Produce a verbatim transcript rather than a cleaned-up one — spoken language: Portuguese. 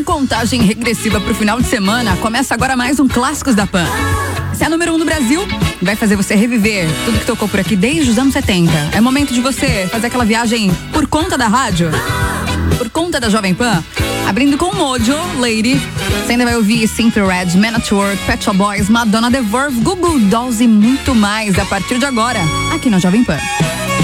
contagem regressiva pro final de semana, começa agora mais um Clássicos da Pan. Esse é a número um do Brasil, vai fazer você reviver tudo que tocou por aqui desde os anos setenta. É momento de você fazer aquela viagem por conta da rádio, por conta da Jovem Pan. Abrindo com Mojo, Lady. Você ainda vai ouvir Simply Red, Man at Work, Pet Shop Boys, Madonna, The Verve, Google Dolls e muito mais a partir de agora, aqui na Jovem Pan.